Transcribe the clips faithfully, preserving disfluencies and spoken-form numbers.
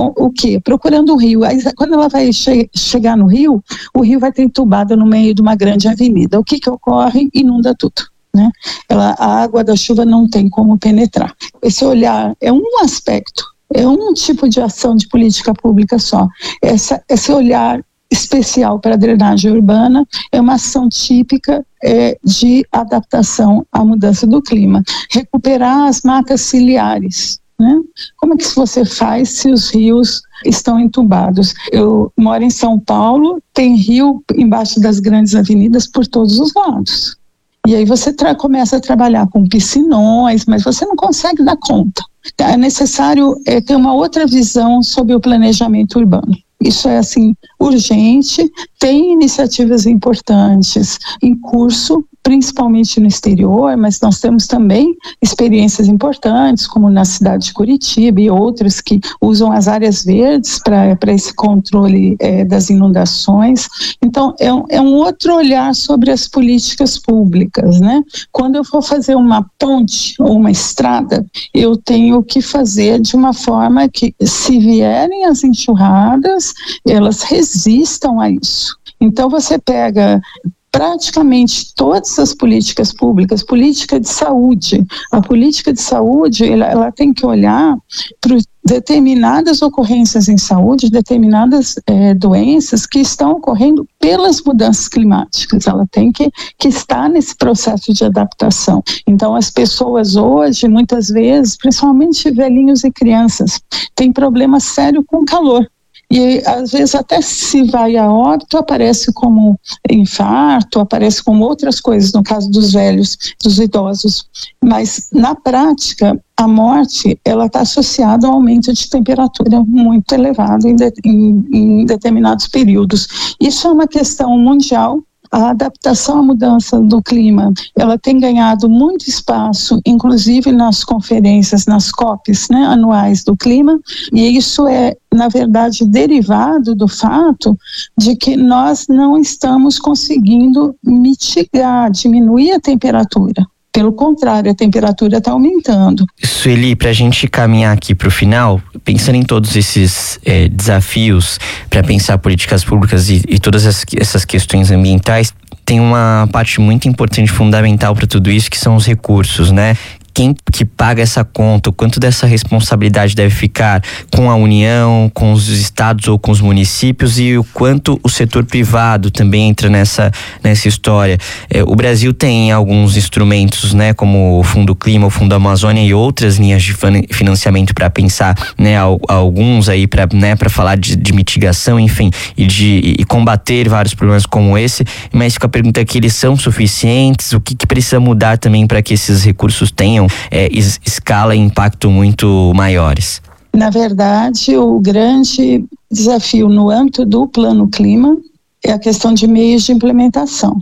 o, o quê? Procurando o rio. Aí, quando ela vai che- chegar no rio, o rio vai ter entubado no meio de uma grande avenida. O que que ocorre? Inunda tudo. Né? Ela, a água da chuva não tem como penetrar. Esse olhar é um aspecto, é um tipo de ação de política pública só. Essa, esse olhar especial para a drenagem urbana é uma ação típica é, de adaptação à mudança do clima. Recuperar as matas ciliares. Né? Como é que você faz se os rios estão entubados? Eu moro em São Paulo, tem rio embaixo das grandes avenidas por todos os lados. E aí você tra- começa a trabalhar com piscinões, mas você não consegue dar conta. É necessário é, ter uma outra visão sobre o planejamento urbano. Isso é, assim, urgente, tem iniciativas importantes em curso, principalmente no exterior, mas nós temos também experiências importantes, como na cidade de Curitiba e outras que usam as áreas verdes para esse controle é, das inundações. Então, é um, é um outro olhar sobre as políticas públicas, né? Quando eu for fazer uma ponte ou uma estrada, eu tenho que fazer de uma forma que, se vierem as enxurradas, elas resistam a isso. Então, você pega praticamente todas as políticas públicas, política de saúde. A política de saúde, ela, ela tem que olhar para determinadas ocorrências em saúde, determinadas é, doenças que estão ocorrendo pelas mudanças climáticas. Ela tem que, que estar nesse processo de adaptação. Então, as pessoas hoje, muitas vezes, principalmente velhinhos e crianças, têm problema sério com calor. E às vezes até se vai a óbito, aparece como infarto, aparece como outras coisas, no caso dos velhos, dos idosos. Mas na prática, a morte ela está associada ao aumento de temperatura muito elevado em, de, em, em determinados períodos. Isso é uma questão mundial. A adaptação à mudança do clima, ela tem ganhado muito espaço, inclusive nas conferências, nas COPs, né, anuais do clima, e isso é, na verdade, derivado do fato de que nós não estamos conseguindo mitigar, diminuir a temperatura. Pelo contrário, a temperatura está aumentando. Sueli, para a gente caminhar aqui para o final, pensando em todos esses é, desafios para pensar políticas públicas e, e todas as, essas questões ambientais, tem uma parte muito importante, fundamental para tudo isso, que são os recursos, né? Quem que paga essa conta, o quanto dessa responsabilidade deve ficar com a União, com os estados ou com os municípios, e o quanto o setor privado também entra nessa, nessa história. É, o Brasil tem alguns instrumentos, né, como o Fundo Clima, o Fundo Amazônia e outras linhas de financiamento para pensar, né, alguns aí para, né, para falar de, de mitigação, enfim, e de e combater vários problemas como esse, mas fica a pergunta aqui, eles são suficientes? O que, que precisa mudar também para que esses recursos tenham É, es, escala e impacto muito maiores? Na verdade, o grande desafio no âmbito do Plano Clima é a questão de meios de implementação.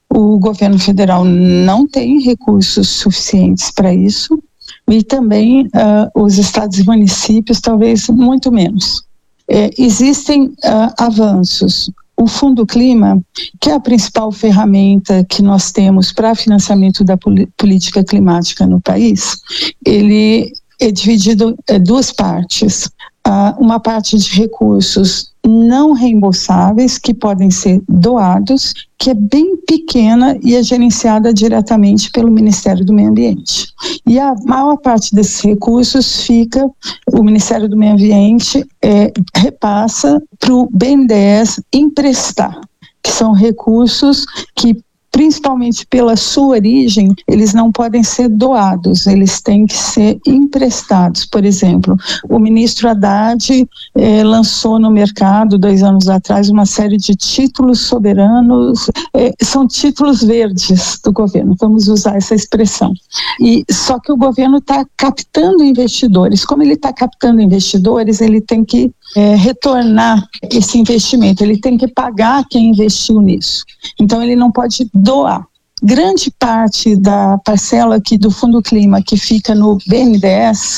O governo federal não tem recursos suficientes para isso e também uh, os estados e municípios talvez muito menos. É, existem uh, avanços. O Fundo Clima, que é a principal ferramenta que nós temos para financiamento da política climática no país, ele é dividido em duas partes. Uma parte de recursos não reembolsáveis, que podem ser doados, que é bem pequena e é gerenciada diretamente pelo Ministério do Meio Ambiente. E a maior parte desses recursos fica, o Ministério do Meio Ambiente é, repassa para o B N D E S emprestar, que são recursos que, principalmente pela sua origem, eles não podem ser doados, eles têm que ser emprestados. Por exemplo, o ministro Haddad eh, lançou no mercado, dois anos atrás, uma série de títulos soberanos, eh, são títulos verdes do governo, vamos usar essa expressão. E, só que o governo está captando investidores. Como ele está captando investidores, ele tem que eh, retornar esse investimento, ele tem que pagar quem investiu nisso. Então, ele não pode doar. Grande parte da parcela aqui do Fundo Clima que fica no B N D E S,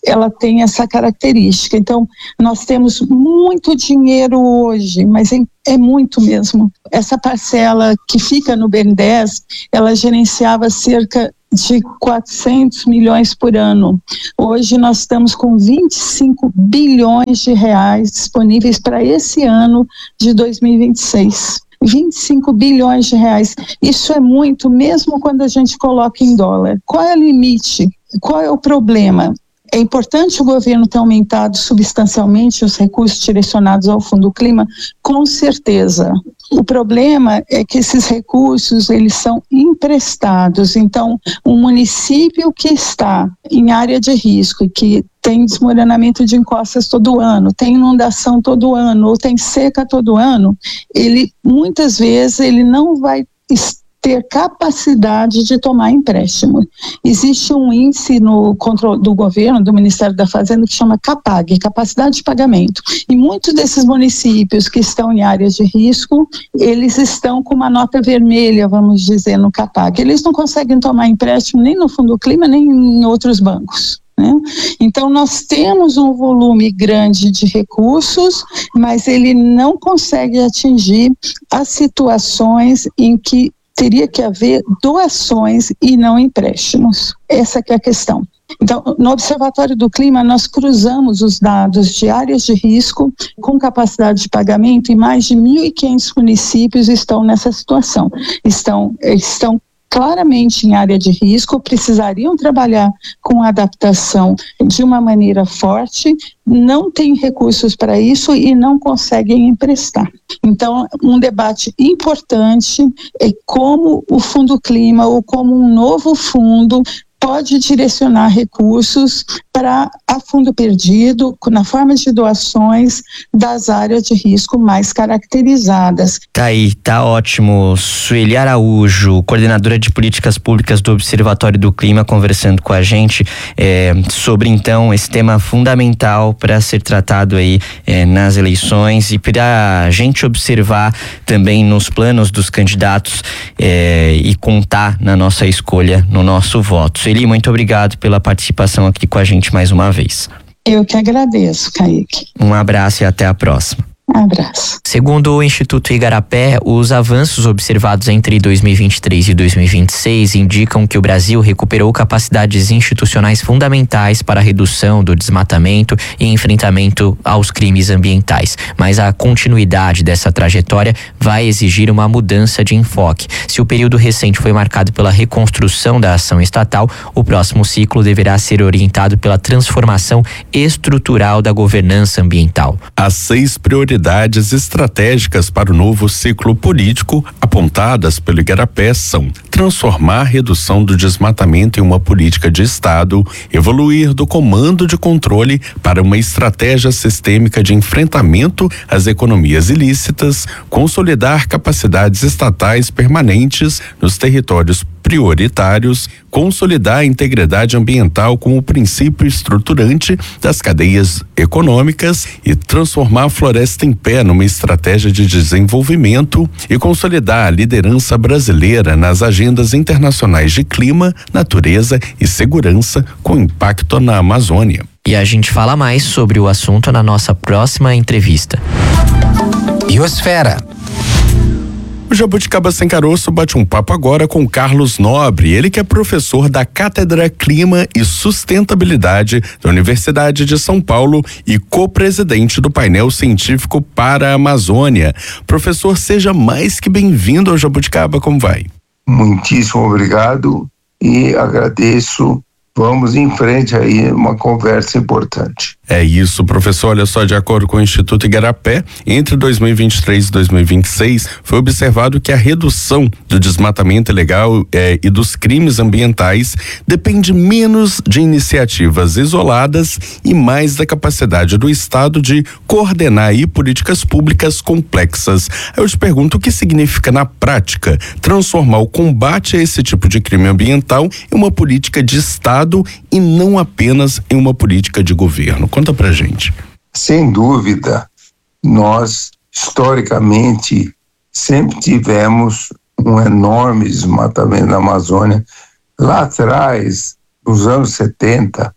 ela tem essa característica. Então, nós temos muito dinheiro hoje, mas é, é muito mesmo. Essa parcela que fica no BNDES, ela gerenciava cerca de quatrocentos milhões por ano. Hoje nós estamos com vinte e cinco bilhões de reais disponíveis para esse ano de dois mil e vinte e seis. vinte e cinco bilhões de reais. Isso é muito, mesmo quando a gente coloca em dólar. Qual é o limite? Qual é o problema? É importante o governo ter aumentado substancialmente os recursos direcionados ao Fundo Clima, com certeza. O problema é que esses recursos, eles são emprestados. Então, um município que está em área de risco e que tem desmoronamento de encostas todo ano, tem inundação todo ano, ou tem seca todo ano, ele, muitas vezes, ele não vai ter capacidade de tomar empréstimo. Existe um índice no controle do governo, do Ministério da Fazenda, que chama CAPAG, capacidade de pagamento. E muitos desses municípios que estão em áreas de risco, eles estão com uma nota vermelha, vamos dizer, no CAPAG. Eles não conseguem tomar empréstimo nem no Fundo Clima, nem em outros bancos. Né? Então nós temos um volume grande de recursos, mas ele não consegue atingir as situações em que teria que haver doações e não empréstimos. Essa que é a questão. Então, no Observatório do Clima, nós cruzamos os dados de áreas de risco com capacidade de pagamento e mais de mil e quinhentos municípios estão nessa situação. Estão, estão claramente em área de risco, precisariam trabalhar com adaptação de uma maneira forte, não têm recursos para isso e não conseguem emprestar. Então, um debate importante é como o Fundo Clima ou como um novo fundo pode direcionar recursos para a fundo perdido, na forma de doações das áreas de risco mais caracterizadas. Tá aí, tá ótimo. Sueli Araújo, coordenadora de políticas públicas do Observatório do Clima, conversando com a gente é, sobre, então, esse tema fundamental para ser tratado aí é, nas eleições e para a gente observar também nos planos dos candidatos é, e contar na nossa escolha, no nosso voto. Sueli, muito obrigado pela participação aqui com a gente mais uma vez. Eu que agradeço, Kaique. Um abraço e até a próxima. Um abraço. Segundo o Instituto Igarapé, os avanços observados entre dois mil e vinte e três e dois mil e vinte e seis indicam que o Brasil recuperou capacidades institucionais fundamentais para a redução do desmatamento e enfrentamento aos crimes ambientais. Mas a continuidade dessa trajetória vai exigir uma mudança de enfoque. Se o período recente foi marcado pela reconstrução da ação estatal, o próximo ciclo deverá ser orientado pela transformação estrutural da governança ambiental. As seis prioridades estratégicas para o novo ciclo político apontadas pelo Igarapé são: transformar a redução do desmatamento em uma política de Estado, evoluir do comando de controle para uma estratégia sistêmica de enfrentamento às economias ilícitas, consolidar capacidades estatais permanentes nos territórios prioritários, consolidar a integridade ambiental como princípio estruturante das cadeias econômicas e transformar a floresta em pé numa estratégia de desenvolvimento e consolidar a liderança brasileira nas agendas internacionais de clima, natureza e segurança com impacto na Amazônia. E a gente fala mais sobre o assunto na nossa próxima entrevista. Biosfera. O Jabuticaba Sem Caroço bate um papo agora com Carlos Nobre, ele que é professor da Cátedra Clima e Sustentabilidade da Universidade de São Paulo e co-presidente do painel científico para a Amazônia. Professor, seja mais que bem-vindo ao Jabuticaba, como vai? Muitíssimo obrigado e agradeço. Vamos em frente aí, uma conversa importante. É isso, professor. Olha só, de acordo com o Instituto Igarapé, entre dois mil e vinte e três e dois mil e vinte e seis, foi observado que a redução do desmatamento ilegal eh, e dos crimes ambientais depende menos de iniciativas isoladas e mais da capacidade do Estado de coordenar aí políticas públicas complexas. Eu te pergunto, o que significa na prática transformar o combate a esse tipo de crime ambiental em uma política de Estado e não apenas em uma política de governo? Conta pra gente. Sem dúvida, nós historicamente sempre tivemos um enorme desmatamento na Amazônia. Lá atrás, nos anos setenta,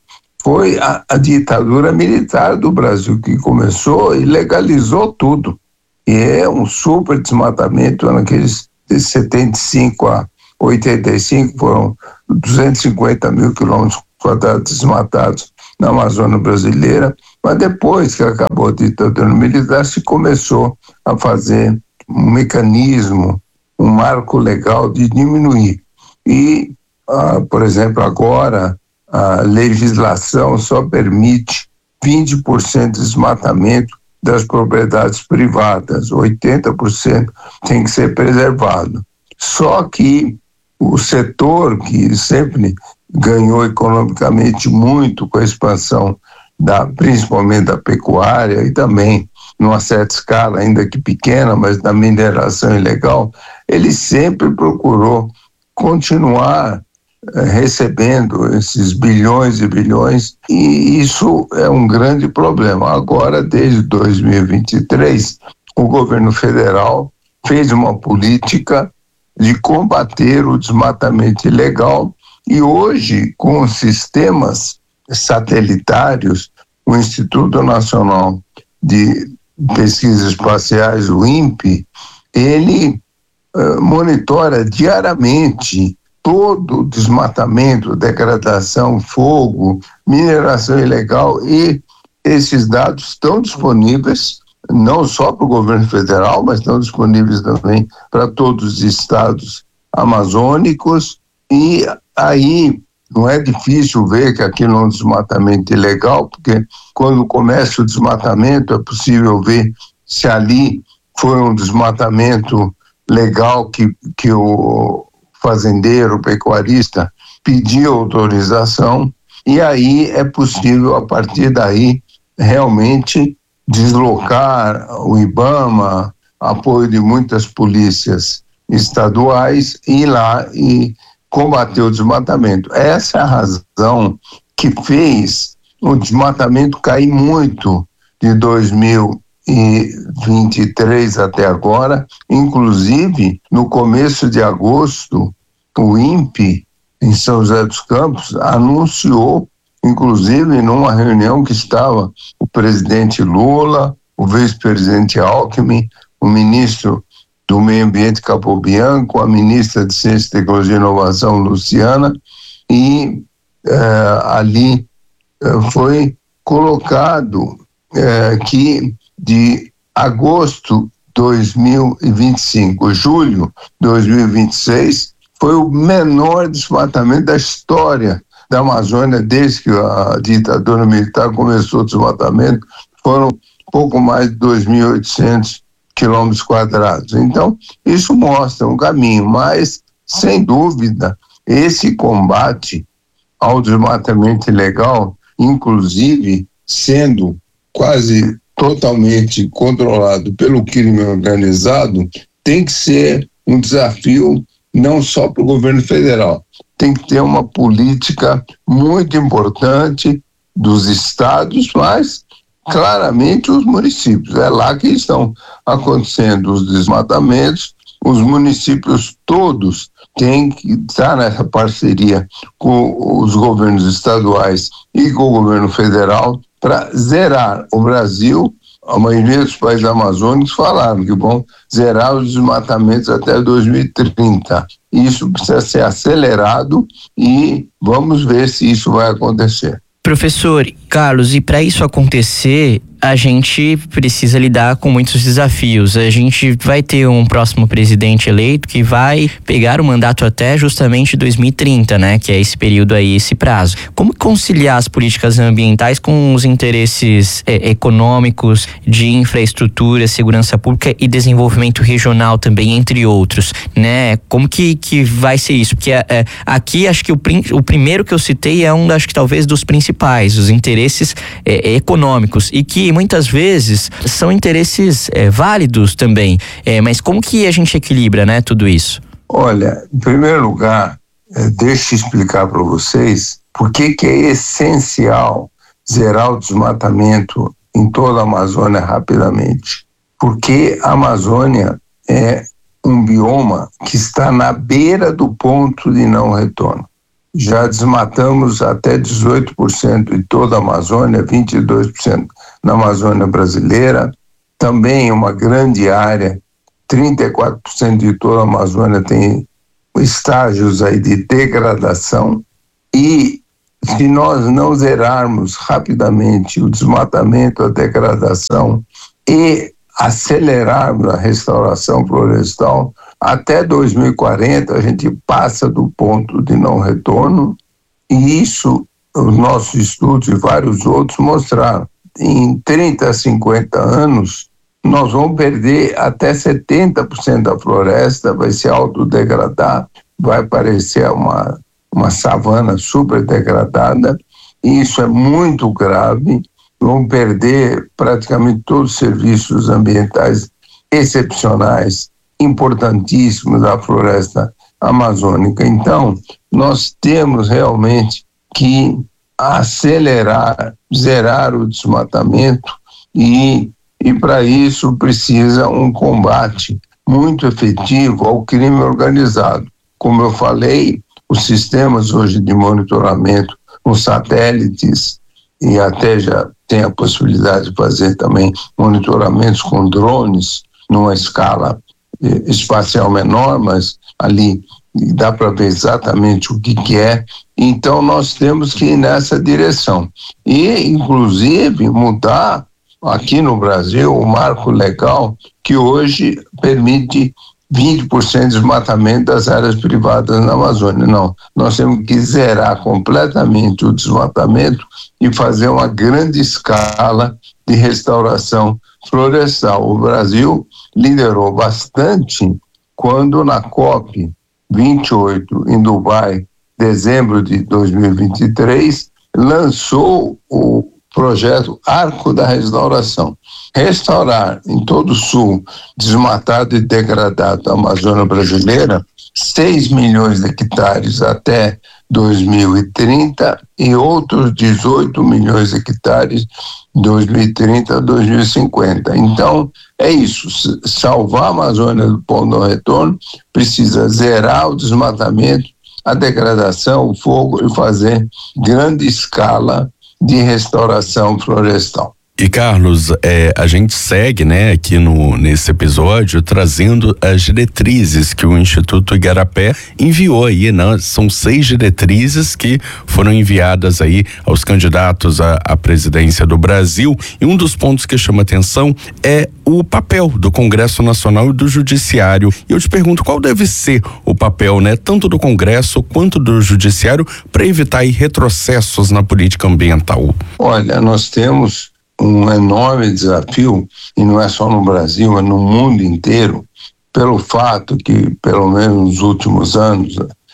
foi a, a ditadura militar do Brasil que começou e legalizou tudo. E é um super desmatamento. Naqueles de setenta e cinco a oitenta e cinco foram duzentos e cinquenta mil quilômetros quadrados desmatados na Amazônia brasileira, mas depois que acabou a ditadura militar se começou a fazer um mecanismo, um marco legal de diminuir. E, ah, por exemplo, agora a legislação só permite vinte por cento de desmatamento das propriedades privadas, oitenta por cento tem que ser preservado. Só que o setor que sempre ganhou economicamente muito com a expansão da, principalmente da pecuária e também numa certa escala, ainda que pequena, mas da mineração ilegal, ele sempre procurou continuar eh, recebendo esses bilhões e bilhões, e isso é um grande problema. Agora, desde dois mil e vinte e três, o governo federal fez uma política de combater o desmatamento ilegal, e hoje, com os sistemas satelitários, o Instituto Nacional de Pesquisas Espaciais, o INPE, ele uh, monitora diariamente todo o desmatamento, degradação, fogo, mineração ilegal, e esses dados estão disponíveis não só para o governo federal, mas estão disponíveis também para todos os estados amazônicos, e aí não é difícil ver que aquilo é um desmatamento ilegal, porque quando começa o desmatamento é possível ver se ali foi um desmatamento legal que, que o fazendeiro, o pecuarista pediu autorização, e aí é possível, a partir daí, realmente deslocar o IBAMA, apoio de muitas polícias estaduais, ir lá e combater o desmatamento. Essa é a razão que fez o desmatamento cair muito de dois mil e vinte e três até agora. Inclusive, no começo de agosto, o INPE, em São José dos Campos, anunciou, inclusive numa reunião que estava o presidente Lula, o vice-presidente Alckmin, o ministro do Meio Ambiente Capobianco, a ministra de Ciência, Tecnologia e Inovação, Luciana, e eh, ali eh, foi colocado eh, que de agosto de dois mil e vinte e cinco, julho de dois mil e vinte e seis, foi o menor desmatamento da história da Amazônia desde que a ditadura militar começou o desmatamento. Foram pouco mais de dois mil e oitocentos quilômetros quadrados. Então, isso mostra um caminho, mas, sem dúvida, esse combate ao desmatamento ilegal, inclusive sendo quase totalmente controlado pelo crime organizado, tem que ser um desafio não só para o governo federal, tem que ter uma política muito importante dos estados, mas claramente os municípios. É lá que estão acontecendo os desmatamentos. Os municípios todos têm que estar nessa parceria com os governos estaduais e com o governo federal para zerar o Brasil. A maioria dos países amazônicos falaram que vão zerar os desmatamentos até dois mil e trinta. Isso precisa ser acelerado e vamos ver se isso vai acontecer. Professor Carlos, e para isso acontecer, a gente precisa lidar com muitos desafios. A gente vai ter um próximo presidente eleito que vai pegar o mandato até justamente dois mil e trinta, né? Que é esse período aí, esse prazo. Como conciliar as políticas ambientais com os interesses é, econômicos, de infraestrutura, segurança pública e desenvolvimento regional também, entre outros, né? Como que, que vai ser isso? Porque é, aqui acho que o, o primeiro que eu citei é um, acho que talvez dos principais, os interesses é, econômicos, e que muitas vezes são interesses é, válidos também, é, mas como que a gente equilibra, né, tudo isso? Olha, em primeiro lugar, é, deixa eu explicar para vocês por que que é essencial zerar o desmatamento em toda a Amazônia rapidamente. Porque a Amazônia é um bioma que está na beira do ponto de não retorno. já desmatamos até dezoito por cento de toda a Amazônia, vinte e dois por cento na Amazônia brasileira. Também uma grande área, trinta e quatro por cento de toda a Amazônia tem estágios aí de degradação. E se nós não zerarmos rapidamente o desmatamento, a degradação e acelerarmos a restauração florestal, até dois mil e quarenta a gente passa do ponto de não retorno, e isso os nossos estudos e vários outros mostraram. Em trinta a cinquenta anos, nós vamos perder até setenta por cento da floresta, vai se autodegradar, vai parecer uma, uma savana super degradada, e isso é muito grave. Vão perder praticamente todos os serviços ambientais excepcionais, importantíssimos da floresta amazônica. Então, nós temos realmente que acelerar, zerar o desmatamento e, e para isso precisa um combate muito efetivo ao crime organizado. Como eu falei, os sistemas hoje de monitoramento, os satélites, e até já tem a possibilidade de fazer também monitoramentos com drones numa escala eh, espacial menor, mas ali dá para ver exatamente o que, que é. Então nós temos que ir nessa direção e inclusive mudar aqui no Brasil o marco legal que hoje permite vinte por cento de desmatamento das áreas privadas na Amazônia. Não, nós temos que zerar completamente o desmatamento e fazer uma grande escala de restauração florestal. O Brasil liderou bastante quando na COP vinte e oito em Dubai, dezembro de dois mil e vinte e três, lançou o projeto Arco da Restauração. Restaurar em todo o sul, desmatado e degradado da Amazônia brasileira, seis milhões de hectares até dois mil e trinta e outros dezoito milhões de hectares dois mil e trinta a dois mil e cinquenta. Então, é isso. Salvar a Amazônia do ponto de não retorno precisa zerar o desmatamento, a degradação, o fogo e fazer grande escala de restauração florestal. E Carlos, é, a gente segue, né, aqui no, nesse episódio trazendo as diretrizes que o Instituto Igarapé enviou aí, né? São seis diretrizes que foram enviadas aí aos candidatos à, à presidência do Brasil, e um dos pontos que chama atenção é o papel do Congresso Nacional e do Judiciário. E eu te pergunto, qual deve ser o papel, né, tanto do Congresso quanto do Judiciário para evitar aí retrocessos na política ambiental? Olha, nós temos um enorme desafio, e não é só no Brasil, é no mundo inteiro, pelo fato que, pelo menos nos últimos anos,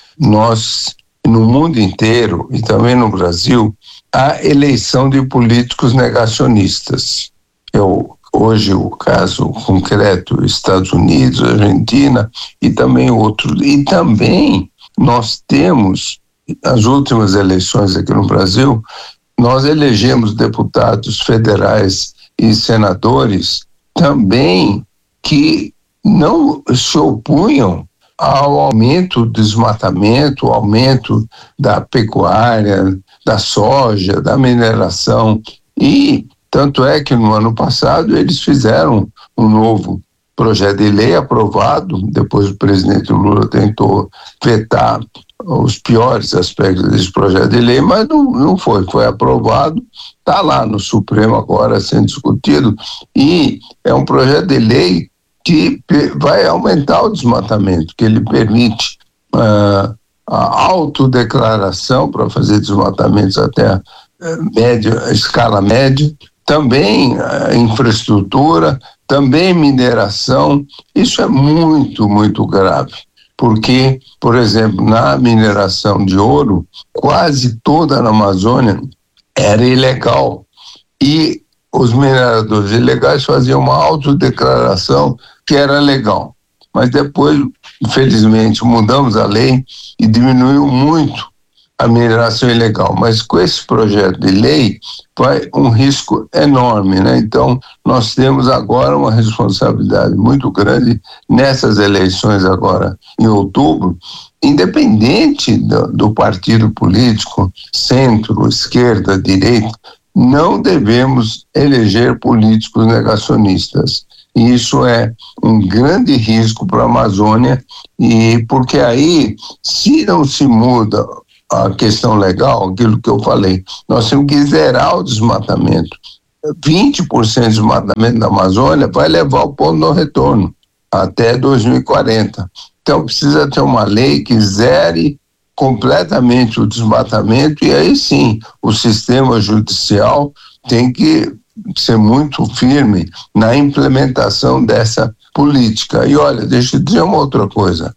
nós, no mundo inteiro e também no Brasil, há eleição de políticos negacionistas. Eu, hoje, o caso concreto, Estados Unidos, Argentina e também outros. E também nós temos, as últimas eleições aqui no Brasil, nós elegemos deputados federais e senadores também que não se opunham ao aumento do desmatamento, ao aumento da pecuária, da soja, da mineração. E tanto é que no ano passado eles fizeram um novo projeto de lei aprovado, depois o presidente Lula tentou vetar os piores aspectos desse projeto de lei, mas não, não foi, foi aprovado, está lá no Supremo agora sendo discutido, e é um projeto de lei que vai aumentar o desmatamento, que ele permite uh, a autodeclaração para fazer desmatamentos até uh, média, escala média, também uh, infraestrutura, também mineração. Isso é muito, muito grave. Porque, por exemplo, na mineração de ouro, quase toda na Amazônia era ilegal. E os mineradores ilegais faziam uma autodeclaração que era legal. Mas depois, infelizmente, mudamos a lei e diminuiu muito a mineração ilegal, mas com esse projeto de lei vai um risco enorme, né? Então nós temos agora uma responsabilidade muito grande nessas eleições agora em outubro, independente do, do partido político, centro, esquerda, direita, não devemos eleger políticos negacionistas. E isso é um grande risco para a Amazônia, e porque aí, se não se muda a questão legal, aquilo que eu falei, nós temos que zerar o desmatamento. vinte por cento de desmatamento da Amazônia vai levar ao ponto de retorno até dois mil e quarenta. Então precisa ter uma lei que zere completamente o desmatamento, e aí sim o sistema judicial tem que ser muito firme na implementação dessa política. E olha, deixa eu dizer uma outra coisa.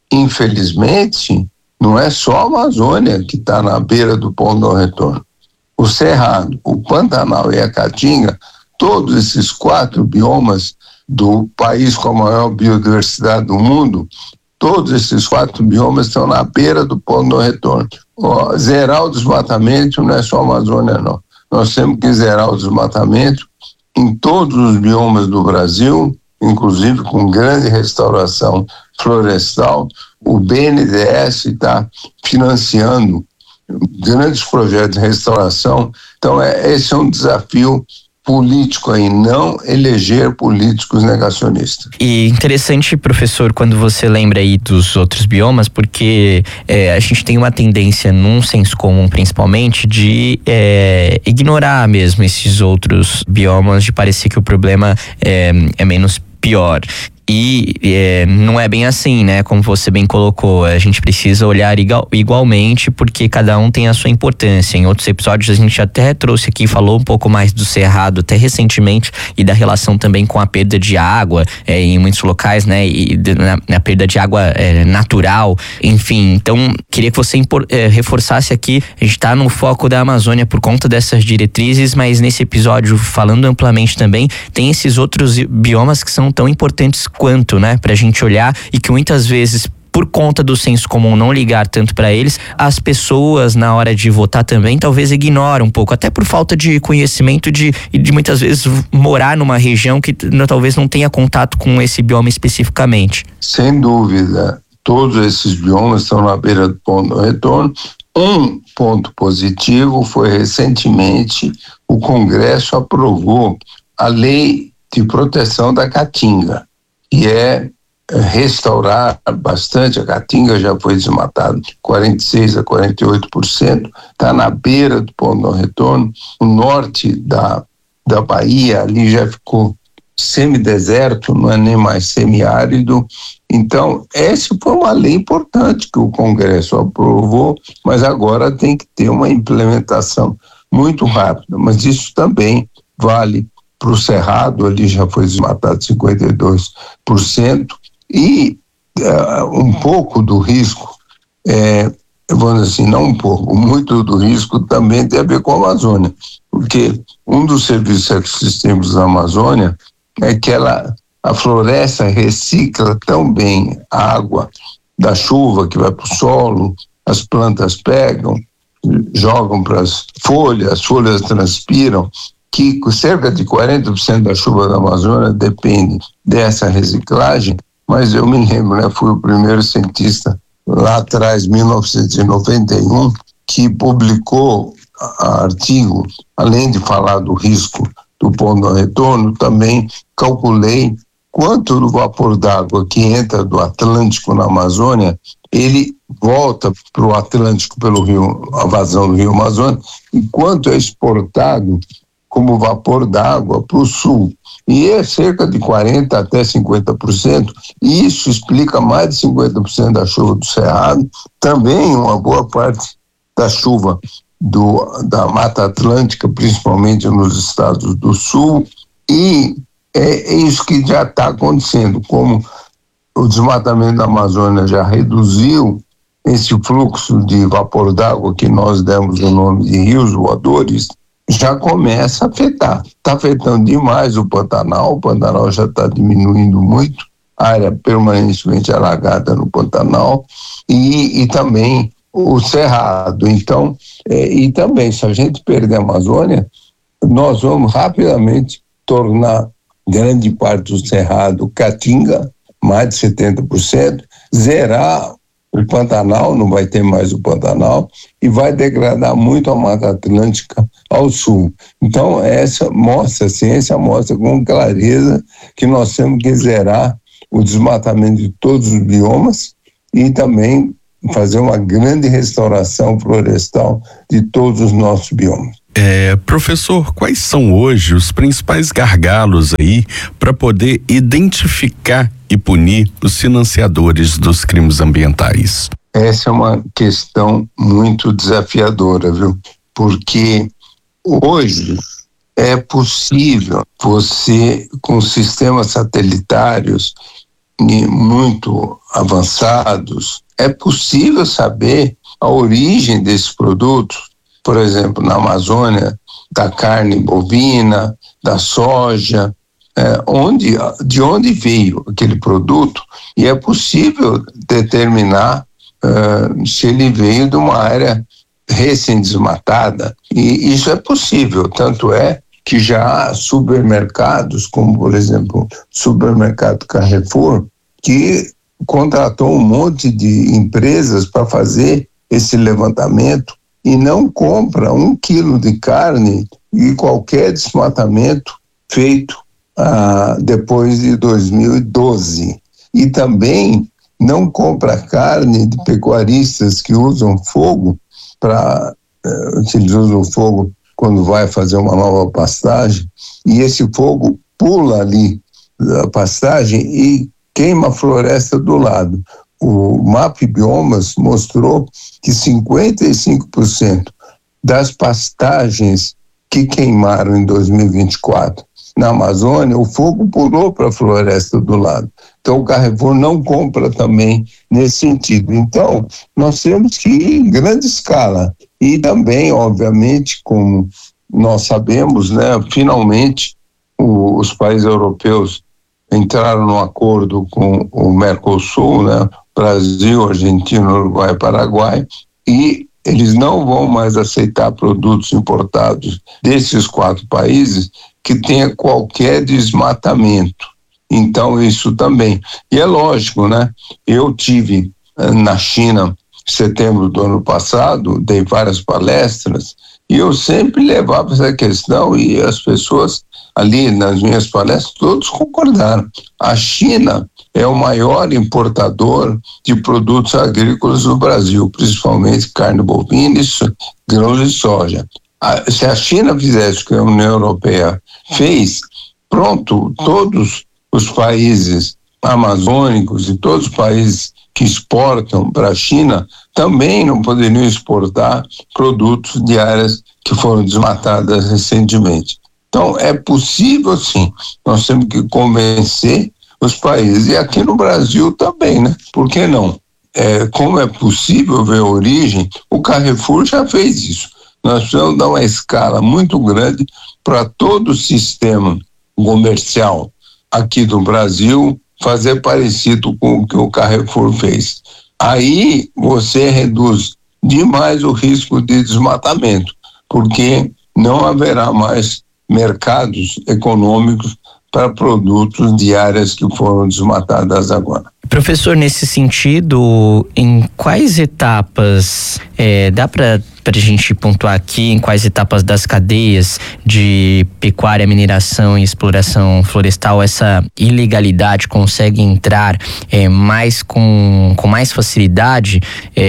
Infelizmente, não é só a Amazônia que está na beira do ponto de retorno. O Cerrado, o Pantanal e a Caatinga, todos esses quatro biomas do país com a maior biodiversidade do mundo, todos esses quatro biomas estão na beira do ponto de retorno. Ó, zerar o desmatamento não é só a Amazônia, não. Nós temos que zerar o desmatamento em todos os biomas do Brasil, inclusive com grande restauração florestal. O B N D E S está financiando grandes projetos de restauração. Então, é, esse é um desafio político aí, não eleger políticos negacionistas. E interessante, professor, quando você lembra aí dos outros biomas, porque é, a gente tem uma tendência, num senso comum principalmente, de é, ignorar mesmo esses outros biomas, de parecer que o problema é, é menos pior. E é, não é bem assim, né? Como você bem colocou, a gente precisa olhar igual, igualmente, porque cada um tem a sua importância. Em outros episódios a gente até trouxe aqui, falou um pouco mais do Cerrado até recentemente, e da relação também com a perda de água é, em muitos locais, né? E na, na perda de água é, natural, enfim. Então, queria que você impor, é, reforçasse aqui, a gente está no foco da Amazônia por conta dessas diretrizes, mas nesse episódio, falando amplamente também, tem esses outros biomas que são tão importantes quanto, né, pra gente olhar, e que muitas vezes, por conta do senso comum não ligar tanto para eles, as pessoas na hora de votar também talvez ignoram um pouco, até por falta de conhecimento de, e de muitas vezes morar numa região que não, talvez não tenha contato com esse bioma especificamente. Sem dúvida, todos esses biomas estão na beira do ponto de retorno. Um ponto positivo foi recentemente o Congresso aprovou a lei de proteção da Caatinga, que é restaurar bastante. A Caatinga já foi desmatada quarenta e seis a quarenta e oito por cento, está na beira do ponto de retorno. O norte da, da Bahia ali já ficou semideserto, não é nem mais semiárido. Então, essa foi uma lei importante que o Congresso aprovou, mas agora tem que ter uma implementação muito rápida. Mas isso também vale para o Cerrado, ali já foi desmatado cinquenta e dois por cento, e uh, um pouco do risco, é, vamos dizer assim, não um pouco, muito do risco também tem a ver com a Amazônia, porque um dos serviços ecossistêmicos da Amazônia é que ela, a floresta recicla tão bem a água da chuva que vai para o solo, as plantas pegam, jogam para as folhas, as folhas transpiram, que cerca de quarenta por cento da chuva da Amazônia depende dessa reciclagem. Mas eu me lembro, né, fui o primeiro cientista lá atrás, mil novecentos e noventa e um, que publicou artigo, além de falar do risco do ponto de retorno, também calculei quanto do vapor d'água que entra do Atlântico na Amazônia, ele volta para o Atlântico pelo rio, a vazão do rio Amazonas, e quanto é exportado como vapor d'água para o sul. E é cerca de quarenta até cinquenta por cento, e isso explica mais de cinquenta por cento da chuva do Cerrado, também uma boa parte da chuva do, da Mata Atlântica, principalmente nos estados do sul, e é isso que já está acontecendo. Como o desmatamento da Amazônia já reduziu esse fluxo de vapor d'água que nós demos o nome de rios voadores, já começa a afetar. Está afetando demais o Pantanal, o Pantanal já está diminuindo muito, a área permanentemente alagada no Pantanal, e, e também o cerrado. Então, é, e também, se a gente perder a Amazônia, nós vamos rapidamente tornar grande parte do cerrado caatinga, mais de setenta por cento, zerar o Pantanal, não vai ter mais o Pantanal, e vai degradar muito a Mata Atlântica ao sul. Então, essa mostra, a ciência mostra com clareza que nós temos que zerar o desmatamento de todos os biomas e também fazer uma grande restauração florestal de todos os nossos biomas. É, professor, quais são hoje os principais gargalos aí para poder identificar e punir os financiadores dos crimes ambientais? Essa é uma questão muito desafiadora, viu? Porque hoje é possível você, com sistemas satelitários muito avançados, é possível saber a origem desses produtos, por exemplo, na Amazônia, da carne bovina, da soja, é, onde, de onde veio aquele produto, e é possível determinar uh, se ele veio de uma área recém-desmatada, e isso é possível, tanto é que já há supermercados, como por exemplo o supermercado Carrefour, que contratou um monte de empresas para fazer esse levantamento e não compra um quilo de carne de qualquer desmatamento feito ah, depois de dois mil e doze. E também não compra carne de pecuaristas que usam fogo para eh, que eles usam fogo quando vai fazer uma nova pastagem, e esse fogo pula ali da pastagem e queima a floresta do lado. O MapBiomas mostrou que cinquenta e cinco por cento das pastagens que queimaram em dois mil e vinte e quatro na Amazônia, o fogo pulou para a floresta do lado. Então o Carrefour não compra também nesse sentido. Então nós temos que ir em grande escala. E também, obviamente, como nós sabemos, né, finalmente o, os países europeus entraram num acordo com o Mercosul, né, Brasil, Argentina, Uruguai e Paraguai, e eles não vão mais aceitar produtos importados desses quatro países que tenha qualquer desmatamento. Então isso também. E é lógico, né? Eu tive na China em setembro do ano passado, dei várias palestras e eu sempre levava essa questão e as pessoas ali nas minhas palestras todos concordaram. A China é o maior importador de produtos agrícolas do Brasil, principalmente carne bovina e grãos de soja. A, se a China fizesse o que a União Europeia fez, pronto, todos os países amazônicos e todos os países que exportam para a China também não poderiam exportar produtos de áreas que foram desmatadas recentemente. Então, é possível sim, nós temos que convencer os países, e aqui no Brasil também, né? Por que não? É, como é possível ver a origem, o Carrefour já fez isso. Nós precisamos dar uma escala muito grande para todo o sistema comercial aqui do Brasil fazer parecido com o que o Carrefour fez. Aí você reduz demais o risco de desmatamento, porque não haverá mais mercados econômicos para produtos de áreas que foram desmatadas agora. Professor, nesse sentido, em quais etapas, é, dá para a gente pontuar aqui, em quais etapas das cadeias de pecuária, mineração e exploração florestal essa ilegalidade consegue entrar é, mais com, com mais facilidade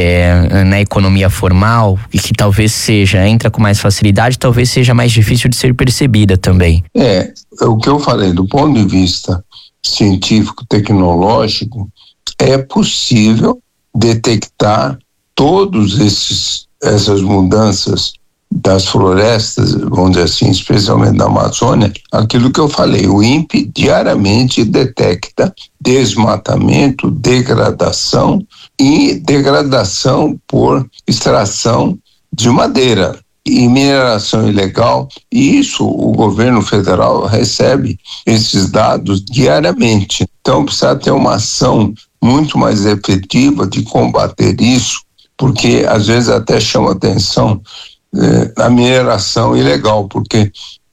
é, na economia formal, e que talvez seja, entra com mais facilidade, talvez seja mais difícil de ser percebida também? É, o que eu falei, do ponto de vista científico, tecnológico, é possível detectar todos esses essas mudanças das florestas, vamos dizer assim, especialmente da Amazônia. Aquilo que eu falei, o INPE diariamente detecta desmatamento, degradação e degradação por extração de madeira e mineração ilegal, e isso o governo federal recebe esses dados diariamente. Então precisa ter uma ação muito mais efetiva de combater isso porque às vezes até chama atenção eh, a mineração ilegal, porque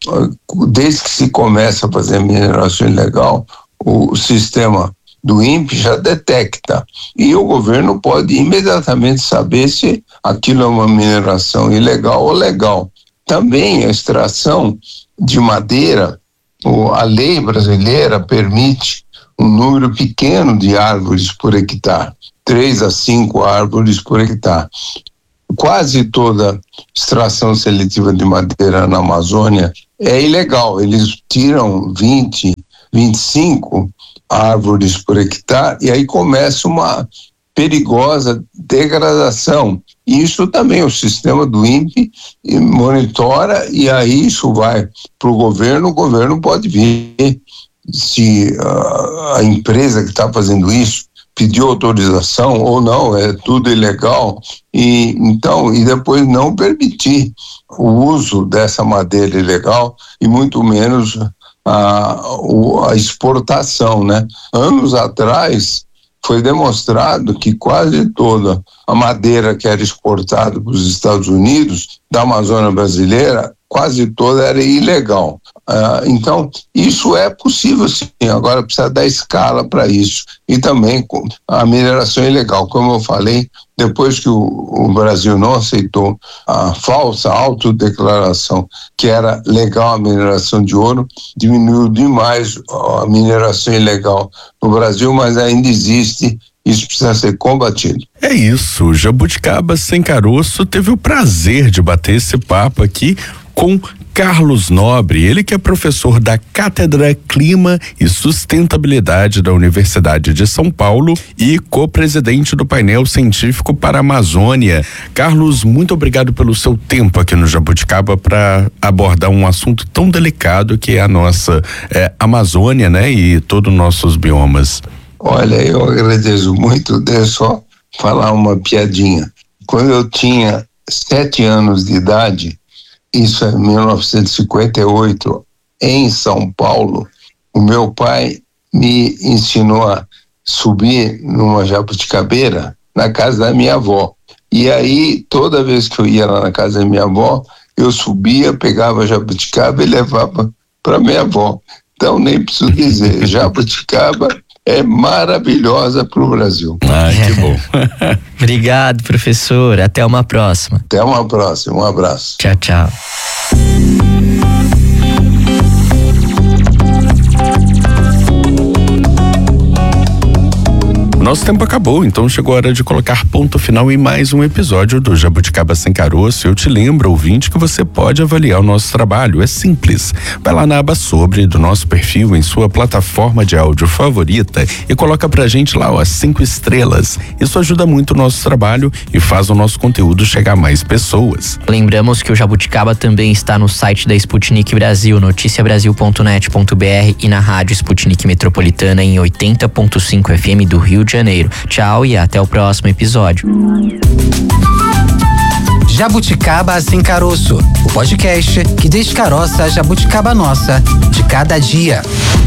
desde que se começa a fazer mineração ilegal, o, o sistema do I N P E já detecta e o governo pode imediatamente saber se aquilo é uma mineração ilegal ou legal. Também a extração de madeira, a lei brasileira permite um número pequeno de árvores por hectare, três a cinco árvores por hectare. Quase toda extração seletiva de madeira na Amazônia é ilegal, eles tiram vinte, vinte e cinco árvores por hectare e aí começa uma perigosa degradação. Isso também o sistema do I N P E monitora e aí isso vai para o governo, o governo pode ver se a, a empresa que está fazendo isso pediu autorização ou não, é tudo ilegal, e então, e depois não permitir o uso dessa madeira ilegal e muito menos a, a exportação, né? Anos atrás foi demonstrado que quase toda a madeira que era exportada para os Estados Unidos, da Amazônia brasileira, quase toda era ilegal. Ah, então, isso é possível sim, agora precisa dar escala para isso. E também a mineração ilegal, como eu falei, depois que o, o Brasil não aceitou a falsa autodeclaração que era legal a mineração de ouro, diminuiu demais a mineração ilegal no Brasil, mas ainda existe. Isso precisa ser combatido. É isso, Jabuticaba Sem Caroço teve o prazer de bater esse papo aqui com Carlos Nobre, ele que é professor da Cátedra Clima e Sustentabilidade da Universidade de São Paulo e co-presidente do painel científico para a Amazônia. Carlos, muito obrigado pelo seu tempo aqui no Jabuticaba para abordar um assunto tão delicado que é a nossa é, Amazônia, né, e todos os nossos biomas. Olha, eu agradeço muito. Deixa eu só falar uma piadinha. Quando eu tinha sete anos de idade, isso é mil novecentos e cinquenta e oito, em São Paulo, o meu pai me ensinou a subir numa jabuticabeira na casa da minha avó. E aí, toda vez que eu ia lá na casa da minha avó, eu subia, pegava a jabuticaba e levava para minha avó. Então, nem preciso dizer, jabuticaba é maravilhosa para o Brasil. Ah, que bom. Obrigado, professor. Até uma próxima. Até uma próxima. Um abraço. Tchau, tchau. Nosso tempo acabou, então chegou a hora de colocar ponto final em mais um episódio do Jabuticaba Sem Caroço. Eu te lembro, ouvinte, que você pode avaliar o nosso trabalho. É simples. Vai lá na aba Sobre do nosso perfil em sua plataforma de áudio favorita e coloca pra gente lá, ó, as cinco estrelas. Isso ajuda muito o nosso trabalho e faz o nosso conteúdo chegar a mais pessoas. Lembramos que o Jabuticaba também está no site da Sputnik Brasil, noticia brasil ponto net ponto b r e na rádio Sputnik Metropolitana em oitenta ponto cinco F M do Rio de Janeiro. Tchau e até o próximo episódio. Jabuticaba Sem Caroço, o podcast que descaroça a jabuticaba nossa de cada dia.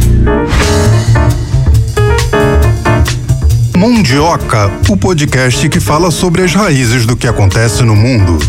Mundioca, o podcast que fala sobre as raízes do que acontece no mundo.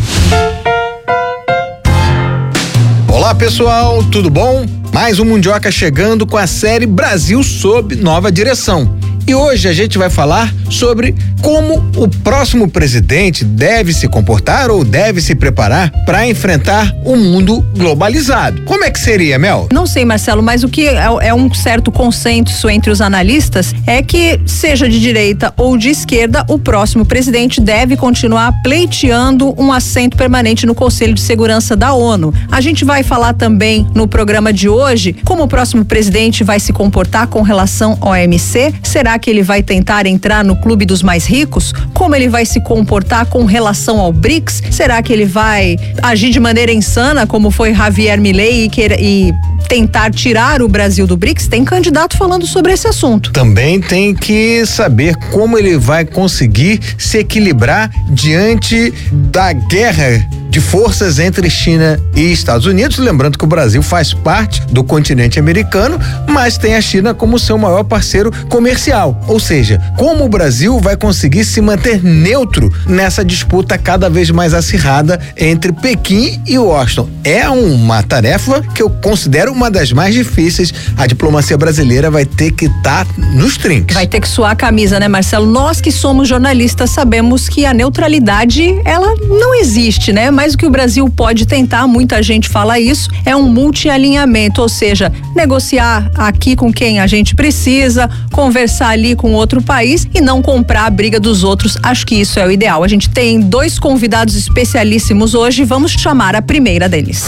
Olá pessoal, tudo bom? Mais um Mundioca chegando com a série Brasil sob nova direção. E hoje a gente vai falar sobre como o próximo presidente deve se comportar ou deve se preparar para enfrentar o mundo globalizado. Como é que seria, Mel? Não sei, Marcelo, mas o que é, é um certo consenso entre os analistas é que, seja de direita ou de esquerda, o próximo presidente deve continuar pleiteando um assento permanente no Conselho de Segurança da ONU. A gente vai falar também no programa de hoje como o próximo presidente vai se comportar com relação ao O M C. Será que ele vai tentar entrar no clube dos mais ricos? Como ele vai se comportar com relação ao BRICS? Será que ele vai agir de maneira insana, como foi Javier Milei, e, queira, e tentar tirar o Brasil do BRICS? Tem candidato falando sobre esse assunto. Também tem que saber como ele vai conseguir se equilibrar diante da guerra de forças entre China e Estados Unidos. Lembrando que o Brasil faz parte do continente americano, mas tem a China como seu maior parceiro comercial. Ou seja, como o Brasil vai conseguir se manter neutro nessa disputa cada vez mais acirrada entre Pequim e Washington? É uma tarefa que eu considero uma das mais difíceis. A diplomacia brasileira vai ter que estar tá nos trinques. Vai ter que suar a camisa, né, Marcelo? Nós que somos jornalistas sabemos que a neutralidade, ela não existe, né? Mas o que o Brasil pode tentar, muita gente fala isso, é um multialinhamento, ou seja, negociar aqui com quem a gente precisa, conversar ali com outro país e não comprar a briga dos outros. Acho que isso é o ideal. A gente tem dois convidados especialíssimos hoje, vamos chamar a primeira deles.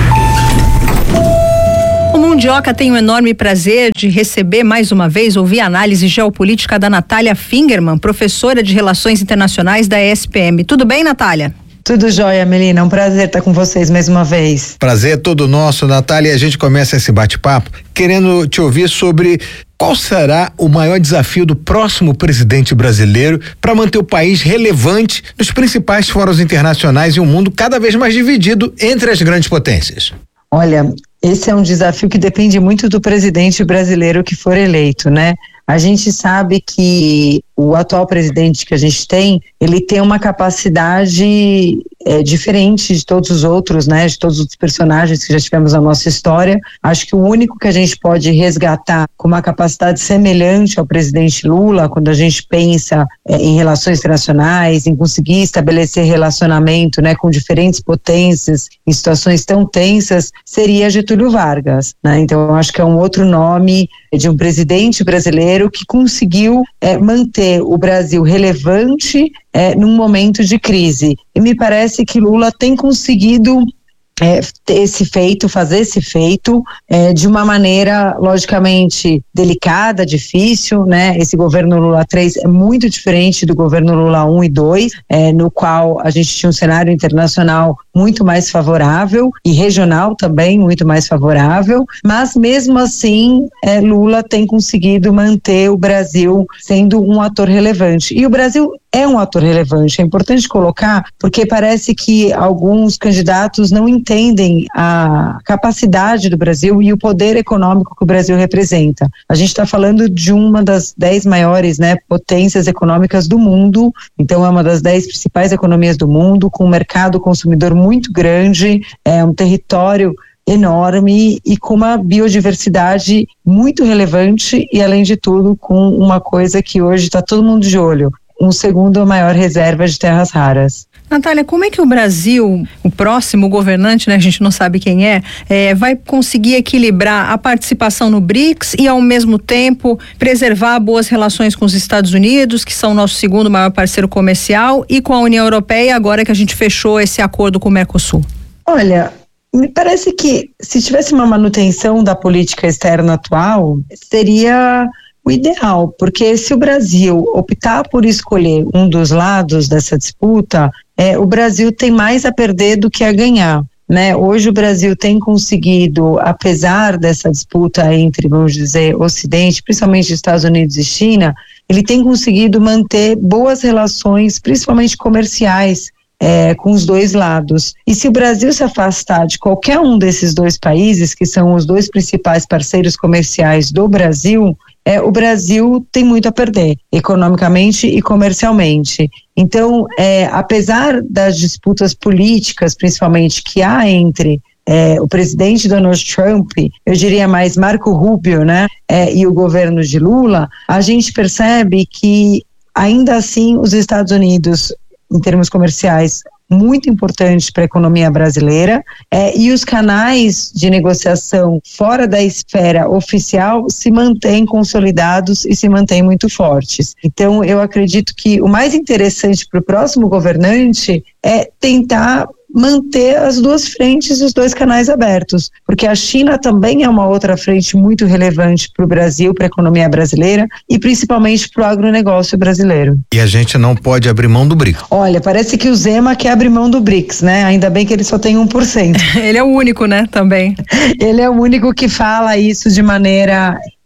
O Mundioca tem o enorme prazer de receber mais uma vez, ouvir a análise geopolítica da Natália Fingermann, professora de Relações Internacionais da E S P M. Tudo bem, Natália? Tudo jóia, Melina. É um prazer estar com vocês mais uma vez. Prazer todo nosso, Natália. A gente começa esse bate-papo querendo te ouvir sobre qual será o maior desafio do próximo presidente brasileiro para manter o país relevante nos principais fóruns internacionais e um mundo cada vez mais dividido entre as grandes potências. Olha, esse é um desafio que depende muito do presidente brasileiro que for eleito, né? A gente sabe que o atual presidente que a gente tem, ele tem uma capacidade é, diferente de todos os outros, né? De todos os personagens que já tivemos na nossa história. Acho que o único que a gente pode resgatar com uma capacidade semelhante ao presidente Lula, quando a gente pensa é, em relações internacionais, em conseguir estabelecer relacionamento, né, com diferentes potências em situações tão tensas, seria Getúlio Vargas, né? Então eu acho que é um outro nome de um presidente brasileiro que conseguiu é, manter o Brasil relevante é, num momento de crise. E me parece que Lula tem conseguido é, ter esse feito, fazer esse feito é, de uma maneira logicamente delicada, difícil, né? Esse governo Lula três é muito diferente do governo Lula um e dois, é, no qual a gente tinha um cenário internacional muito mais favorável e regional também muito mais favorável, mas mesmo assim é, Lula tem conseguido manter o Brasil sendo um ator relevante. E o Brasil é um ator relevante, é importante colocar, porque parece que alguns candidatos não entendem a capacidade do Brasil e o poder econômico que o Brasil representa. A gente está falando de uma das dez maiores, né, potências econômicas do mundo, então é uma das dez principais economias do mundo, com um mercado consumidor muito grande, é um território enorme e com uma biodiversidade muito relevante e, além de tudo, com uma coisa que hoje está todo mundo de olho, um segundo a maior reserva de terras raras. Natália, como é que o Brasil, o próximo governante, né, a gente não sabe quem é, é, vai conseguir equilibrar a participação no BRICS e, ao mesmo tempo, preservar boas relações com os Estados Unidos, que são o nosso segundo maior parceiro comercial, e com a União Europeia, agora que a gente fechou esse acordo com o Mercosul? Olha, me parece que se tivesse uma manutenção da política externa atual, seria o ideal, porque se o Brasil optar por escolher um dos lados dessa disputa, é, o Brasil tem mais a perder do que a ganhar, né? Hoje o Brasil tem conseguido, apesar dessa disputa entre, vamos dizer, Ocidente, principalmente Estados Unidos e China, ele tem conseguido manter boas relações, principalmente comerciais, É, com os dois lados. E se o Brasil se afastar de qualquer um desses dois países, que são os dois principais parceiros comerciais do Brasil, é, o Brasil tem muito a perder, economicamente e comercialmente. Então, é, apesar das disputas políticas, principalmente, que há entre É, o presidente Donald Trump, eu diria mais Marco Rubio, né, é, e o governo de Lula, a gente percebe que, ainda assim, os Estados Unidos, em termos comerciais, muito importante para a economia brasileira, é, e os canais de negociação fora da esfera oficial se mantêm consolidados e se mantêm muito fortes. Então, eu acredito que o mais interessante para o próximo governante é tentar manter as duas frentes, os dois canais abertos, porque a China também é uma outra frente muito relevante para o Brasil, para a economia brasileira e principalmente para o agronegócio brasileiro. E a gente não pode abrir mão do BRICS. Olha, parece que o Zema quer abrir mão do BRICS, né? Ainda bem que ele só tem um por cento. Ele é o único, né, também. Ele é o único que fala isso de maneira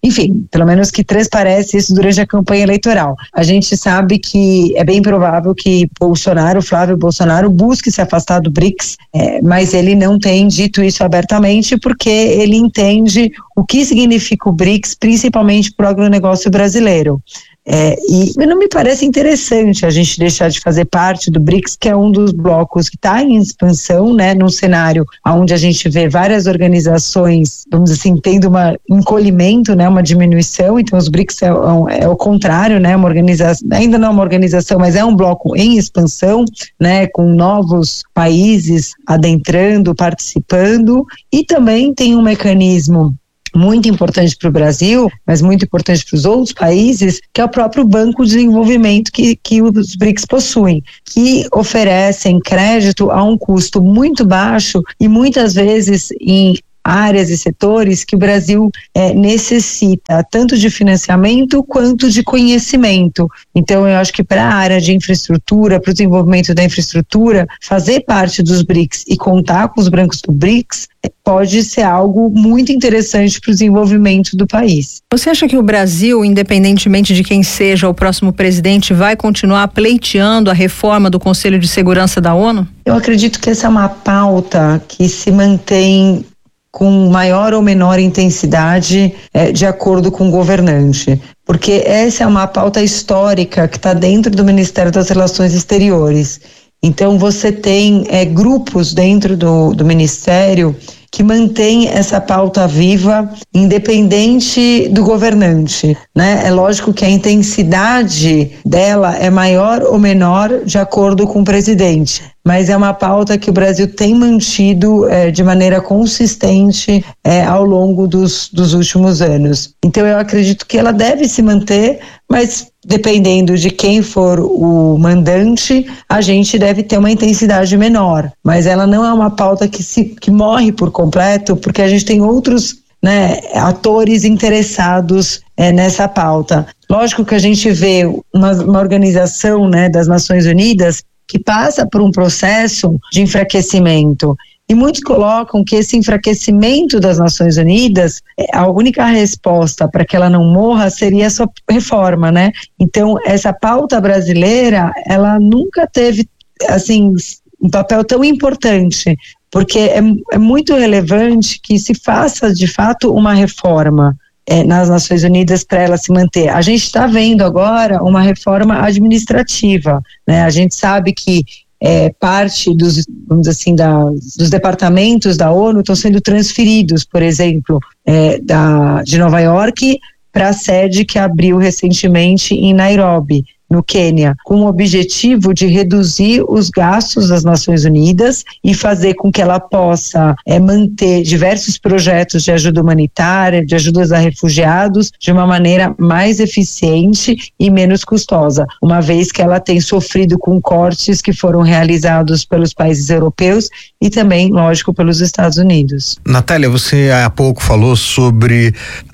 enfim, pelo menos que transparece isso durante a campanha eleitoral. A gente sabe que é bem provável que Bolsonaro, Flávio Bolsonaro, busque se afastar do BRICS, é, mas ele não tem dito isso abertamente porque ele entende o que significa o BRICS, principalmente para o agronegócio brasileiro. É, e não me parece interessante a gente deixar de fazer parte do BRICS, que é um dos blocos que está em expansão, né, num cenário onde a gente vê várias organizações, vamos dizer assim, tendo uma encolhimento, né, uma diminuição. Então os BRICS é, é, é o contrário, né, uma organização, ainda não é uma organização, mas é um bloco em expansão, né, com novos países adentrando, participando, e também tem um mecanismo muito importante para o Brasil, mas muito importante para os outros países, que é o próprio Banco de Desenvolvimento que, que os BRICS possuem, que oferecem crédito a um custo muito baixo e muitas vezes em áreas e setores que o Brasil é, necessita tanto de financiamento quanto de conhecimento. Então eu acho que para a área de infraestrutura, para o desenvolvimento da infraestrutura, fazer parte dos BRICS e contar com os bancos do BRICS pode ser algo muito interessante para o desenvolvimento do país. Você acha que o Brasil, independentemente de quem seja o próximo presidente, vai continuar pleiteando a reforma do Conselho de Segurança da ONU? Eu acredito que essa é uma pauta que se mantém com maior ou menor intensidade é, de acordo com o governante, porque essa é uma pauta histórica que está dentro do Ministério das Relações Exteriores. Então você tem é, grupos dentro do, do Ministério que mantém essa pauta viva, independente do governante, né? É lógico que a intensidade dela é maior ou menor de acordo com o presidente, mas é uma pauta que o Brasil tem mantido é, de maneira consistente é, ao longo dos, dos últimos anos. Então eu acredito que ela deve se manter, mas dependendo de quem for o mandante, a gente deve ter uma intensidade menor, mas ela não é uma pauta que, se, que morre por completo, porque a gente tem outros, né, atores interessados é, nessa pauta. Lógico que a gente vê uma, uma organização, né, das Nações Unidas que passa por um processo de enfraquecimento. E muitos colocam que esse enfraquecimento das Nações Unidas, a única resposta para que ela não morra seria a sua reforma, né? Então, essa pauta brasileira, ela nunca teve, assim, um papel tão importante, porque é, é muito relevante que se faça, de fato, uma reforma é, nas Nações Unidas para ela se manter. A gente está vendo agora uma reforma administrativa, né? A gente sabe que É, parte dos, vamos dizer assim, da, dos departamentos da ONU estão sendo transferidos, por exemplo, é, da, de Nova York para a sede que abriu recentemente em Nairobi, no Quênia, com o objetivo de reduzir os gastos das Nações Unidas e fazer com que ela possa é, manter diversos projetos de ajuda humanitária, de ajudas a refugiados, de uma maneira mais eficiente e menos custosa, uma vez que ela tem sofrido com cortes que foram realizados pelos países europeus e também, lógico, pelos Estados Unidos. Natália, você há pouco falou sobre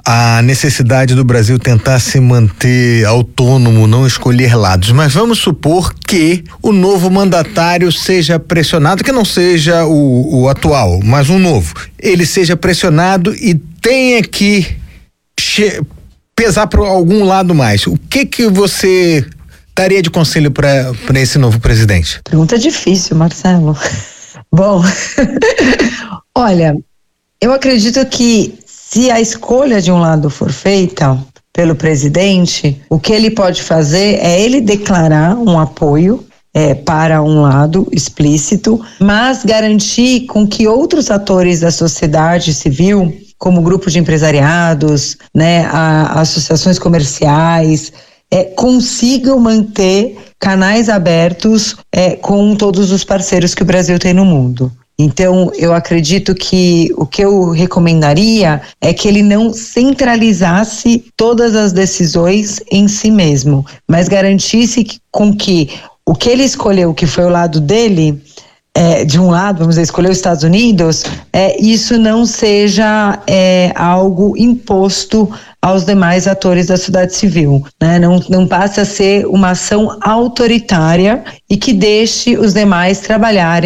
a necessidade do Brasil tentar se manter autônomo, não escolher lados, mas vamos supor que o novo mandatário seja pressionado, que não seja o, o atual, mas um novo, ele seja pressionado e tenha que che- pesar para algum lado mais. O que que você daria de conselho para para esse novo presidente? Pergunta difícil, Marcelo. Bom, olha, eu acredito que se a escolha de um lado for feita pelo presidente, o que ele pode fazer é ele declarar um apoio é, para um lado explícito, mas garantir com que outros atores da sociedade civil, como grupos de empresariados, né, a, associações comerciais, é, consigam manter canais abertos é, com todos os parceiros que o Brasil tem no mundo. Então, eu acredito que o que eu recomendaria é que ele não centralizasse todas as decisões em si mesmo, mas garantisse que, com que o que ele escolheu, que foi o lado dele, é, de um lado, vamos dizer, escolheu os Estados Unidos, é, isso não seja é, algo imposto aos demais atores da sociedade civil, né? Não, não passe a ser uma ação autoritária e que deixe os demais trabalharem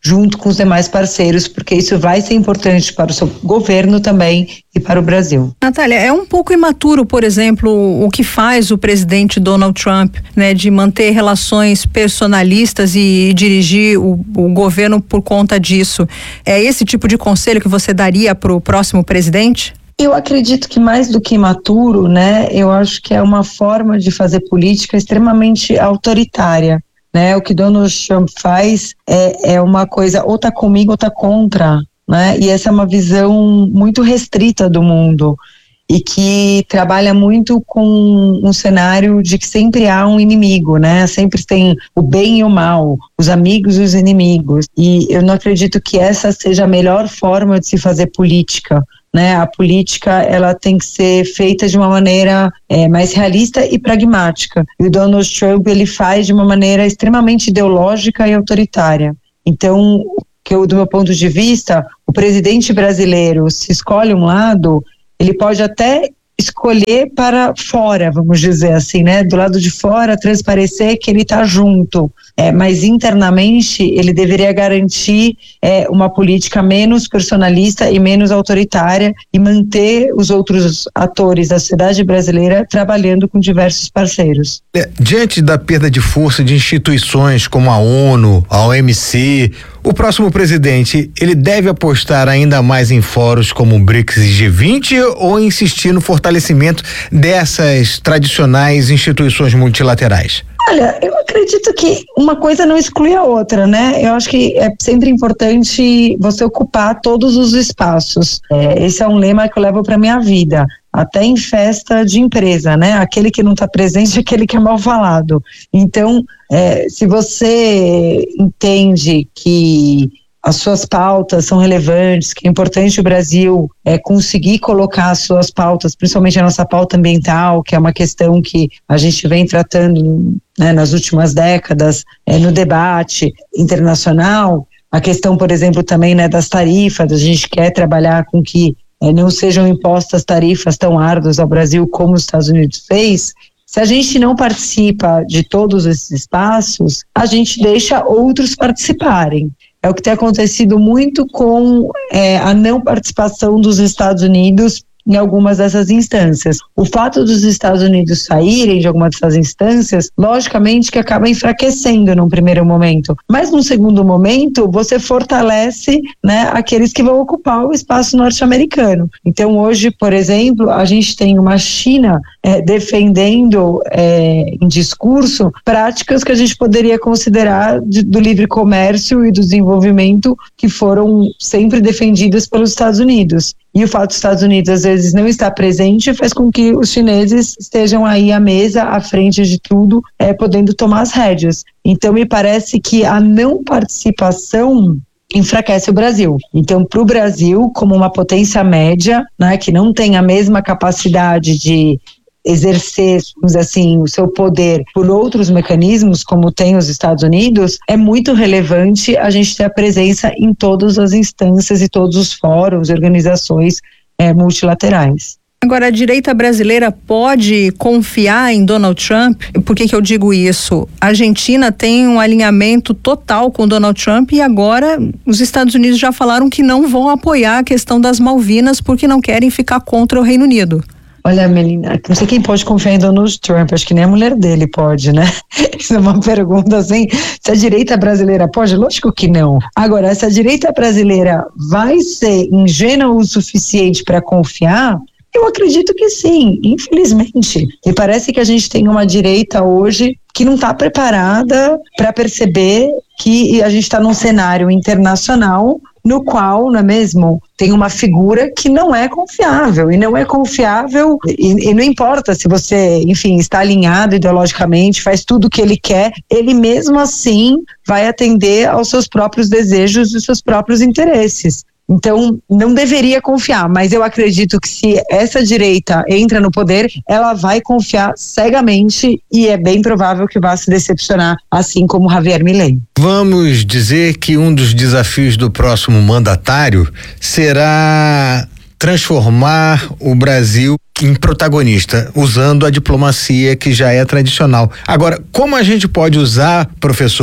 junto com os demais parceiros, porque isso vai ser importante para o seu governo também e para o Brasil. Natália, é um pouco imaturo, por exemplo, o que faz o presidente Donald Trump, né, de manter relações personalistas e dirigir o, o governo por conta disso. É esse tipo de conselho que você daria para o próximo presidente? Eu acredito que mais do que imaturo, né, eu acho que é uma forma de fazer política extremamente autoritária. Né, o que Donald Trump faz é, é uma coisa, ou tá comigo ou tá contra, né? E essa é uma visão muito restrita do mundo e que trabalha muito com um cenário de que sempre há um inimigo, né? Sempre tem o bem e o mal, os amigos e os inimigos. E eu não acredito que essa seja a melhor forma de se fazer política. Né, a política ela tem que ser feita de uma maneira é, mais realista e pragmática. E o Donald Trump ele faz de uma maneira extremamente ideológica e autoritária. Então, que eu, do meu ponto de vista, o presidente brasileiro, se escolhe um lado, ele pode até escolher para fora, vamos dizer assim, né? Do lado de fora, transparecer que ele está junto. É, mas internamente ele deveria garantir é, uma política menos personalista e menos autoritária e manter os outros atores da sociedade brasileira trabalhando com diversos parceiros. É, diante da perda de força de instituições como a ONU, a O M C, o próximo presidente, ele deve apostar ainda mais em fóruns como o BRICS e G vinte ou insistir no fortalecimento dessas tradicionais instituições multilaterais? Olha, eu acredito que uma coisa não exclui a outra, né? Eu acho que é sempre importante você ocupar todos os espaços. É, esse é um lema que eu levo para minha vida, até em festa de empresa, né? Aquele que não está presente é aquele que é mal falado. Então, é, se você entende que as suas pautas são relevantes, que é importante o Brasil é, conseguir colocar as suas pautas, principalmente a nossa pauta ambiental, que é uma questão que a gente vem tratando, né, nas últimas décadas é, no debate internacional, a questão, por exemplo, também, né, das tarifas, a gente quer trabalhar com que é, não sejam impostas tarifas tão árduas ao Brasil como os Estados Unidos fez. Se a gente não participa de todos esses espaços, a gente deixa outros participarem. É o que tem acontecido muito com é, a não participação dos Estados Unidos em algumas dessas instâncias. O fato dos Estados Unidos saírem de algumas dessas instâncias, logicamente que acaba enfraquecendo num primeiro momento, mas num segundo momento você fortalece, né, aqueles que vão ocupar o espaço norte-americano. Então hoje, por exemplo, a gente tem uma China é, defendendo é, em discurso práticas que a gente poderia considerar de, do livre comércio e do desenvolvimento que foram sempre defendidas pelos Estados Unidos. E o fato dos Estados Unidos às vezes não estar presente faz com que os chineses estejam aí à mesa, à frente de tudo, é, podendo tomar as rédeas. Então me parece que a não participação enfraquece o Brasil. Então, para o Brasil, como uma potência média, né, que não tem a mesma capacidade de exercer, assim, o seu poder por outros mecanismos, como tem os Estados Unidos, é muito relevante a gente ter a presença em todas as instâncias e todos os fóruns e organizações é, multilaterais. Agora, a direita brasileira pode confiar em Donald Trump? Por que que eu digo isso? A Argentina tem um alinhamento total com Donald Trump e agora os Estados Unidos já falaram que não vão apoiar a questão das Malvinas porque não querem ficar contra o Reino Unido. Olha, Melina, não sei quem pode confiar em Donald Trump, acho que nem a mulher dele pode, né? Isso é uma pergunta assim, se a direita brasileira pode? Lógico que não. Agora, se a direita brasileira vai ser ingênua o suficiente para confiar, eu acredito que sim, infelizmente. E parece que a gente tem uma direita hoje que não está preparada para perceber que a gente está num cenário internacional no qual, não é mesmo, tem uma figura que não é confiável, e não é confiável, e, e não importa se você, enfim, está alinhado ideologicamente, faz tudo o que ele quer, ele mesmo assim vai atender aos seus próprios desejos e seus próprios interesses. Então, não deveria confiar, mas eu acredito que se essa direita entra no poder, ela vai confiar cegamente e é bem provável que vá se decepcionar, assim como Javier Milei. Vamos dizer que um dos desafios do próximo mandatário será transformar o Brasil em protagonista, usando a diplomacia que já é tradicional. Agora, como a gente pode usar, professora,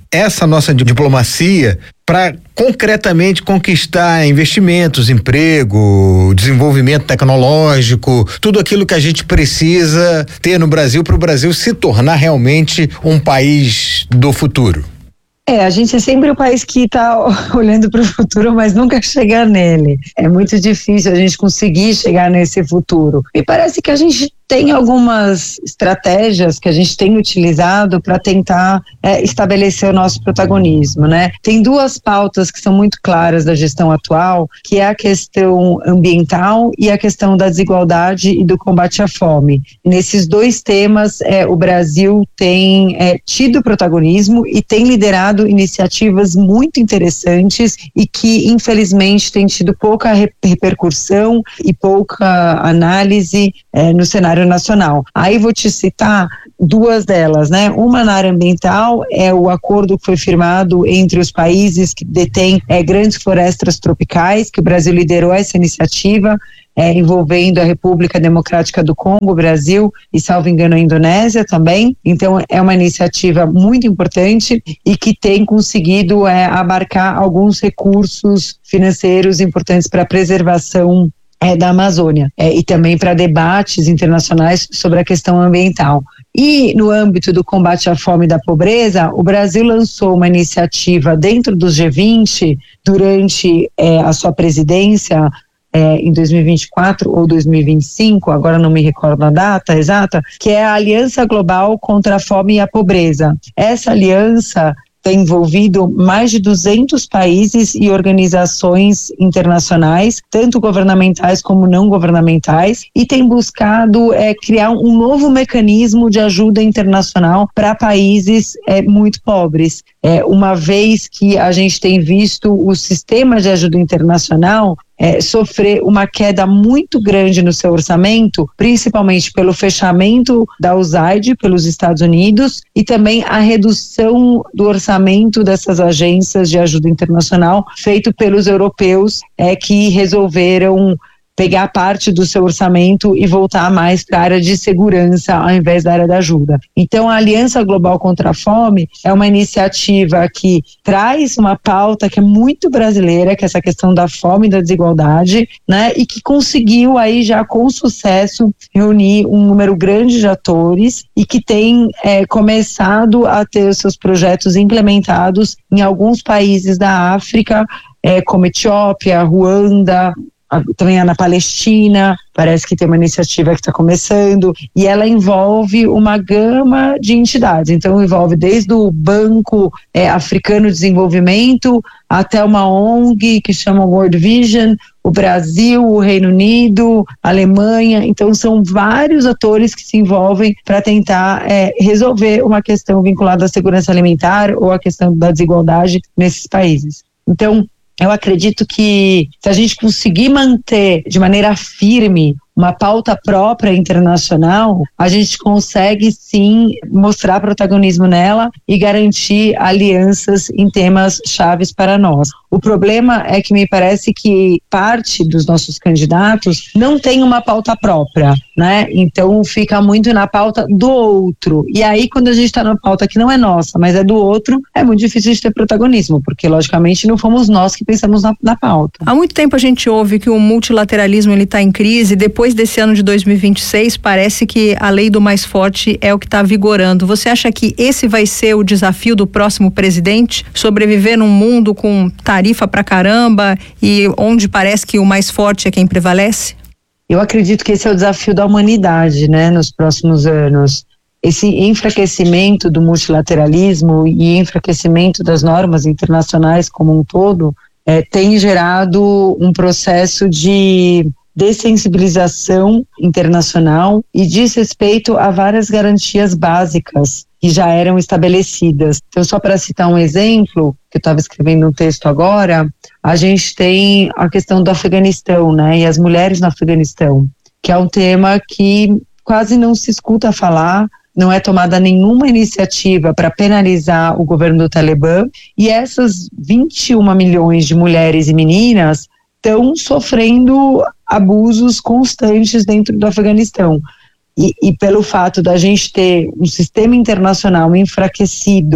essa nossa diplomacia para concretamente conquistar investimentos, emprego, desenvolvimento tecnológico, tudo aquilo que a gente precisa ter no Brasil para o Brasil se tornar realmente um país do futuro? É, a gente é sempre o país que está olhando para o futuro, mas nunca chega nele. É muito difícil a gente conseguir chegar nesse futuro. E parece que a gente tem algumas estratégias que a gente tem utilizado para tentar é, estabelecer o nosso protagonismo, né? Tem duas pautas que são muito claras da gestão atual, que é a questão ambiental e a questão da desigualdade e do combate à fome. Nesses dois temas, é, o Brasil tem é, tido protagonismo e tem liderado iniciativas muito interessantes e que, infelizmente, tem tido pouca re- repercussão e pouca análise é, no cenário nacional. Aí vou te citar duas delas, né? Uma na área ambiental é o acordo que foi firmado entre os países que detêm é, grandes florestas tropicais, que o Brasil liderou essa iniciativa, é, envolvendo a República Democrática do Congo, Brasil e, salvo engano, a Indonésia também. Então é uma iniciativa muito importante e que tem conseguido é, abarcar alguns recursos financeiros importantes para a preservação É, da Amazônia é, e também para debates internacionais sobre a questão ambiental. E no âmbito do combate à fome e da pobreza, o Brasil lançou uma iniciativa dentro do G vinte durante é, a sua presidência é, em dois mil e vinte e quatro ou dois mil e vinte e cinco, agora não me recordo a data exata, que é a Aliança Global contra a Fome e a Pobreza. Essa aliança tem envolvido mais de duzentos países e organizações internacionais, tanto governamentais como não governamentais, e tem buscado é, criar um novo mecanismo de ajuda internacional para países é, muito pobres. É, uma vez que a gente tem visto o sistema de ajuda internacional É, sofrer uma queda muito grande no seu orçamento, principalmente pelo fechamento da U S A I D pelos Estados Unidos e também a redução do orçamento dessas agências de ajuda internacional feito pelos europeus é, que resolveram pegar parte do seu orçamento e voltar mais para a área de segurança ao invés da área da ajuda. Então, a Aliança Global contra a Fome é uma iniciativa que traz uma pauta que é muito brasileira, que é essa questão da fome e da desigualdade, né, e que conseguiu aí já com sucesso reunir um número grande de atores e que tem é, começado a ter os seus projetos implementados em alguns países da África, é, como Etiópia, Ruanda, também na Palestina, parece que tem uma iniciativa que está começando, e ela envolve uma gama de entidades, então envolve desde o Banco é, Africano de Desenvolvimento até uma O N G que chama World Vision, o Brasil, o Reino Unido, a Alemanha, então são vários atores que se envolvem para tentar é, resolver uma questão vinculada à segurança alimentar ou à questão da desigualdade nesses países. Então, eu acredito que se a gente conseguir manter de maneira firme uma pauta própria internacional, a gente consegue sim mostrar protagonismo nela e garantir alianças em temas chaves para nós. O problema é que me parece que parte dos nossos candidatos não tem uma pauta própria, né? Então fica muito na pauta do outro. E aí quando a gente está na pauta que não é nossa, mas é do outro, é muito difícil de ter protagonismo, porque logicamente não fomos nós que pensamos na, na pauta. Há muito tempo a gente ouve que o multilateralismo ele está em crise. Depois desse ano de dois mil e vinte e seis, parece que a lei do mais forte é o que está vigorando. Você acha que esse vai ser o desafio do próximo presidente? Sobreviver num mundo com tarifa pra caramba e onde parece que o mais forte é quem prevalece? Eu acredito que esse é o desafio da humanidade, né, nos próximos anos. Esse enfraquecimento do multilateralismo e enfraquecimento das normas internacionais como um todo é, tem gerado um processo de dessensibilização internacional e diz respeito a várias garantias básicas que já eram estabelecidas. Então, só para citar um exemplo, que eu estava escrevendo um texto agora, a gente tem a questão do Afeganistão, né, e as mulheres no Afeganistão, que é um tema que quase não se escuta falar, não é tomada nenhuma iniciativa para penalizar o governo do Talibã, e essas vinte e um milhões de mulheres e meninas estão sofrendo abusos constantes dentro do Afeganistão. E, e pelo fato da gente ter um sistema internacional enfraquecido,